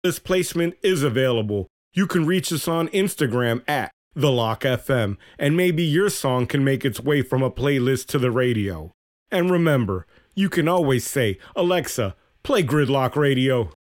This placement is available. You can reach us on Instagram at TheLockFM, and maybe your song can make its way from a playlist to the radio. And remember, you can always say, Alexa, play Gridlock Radio.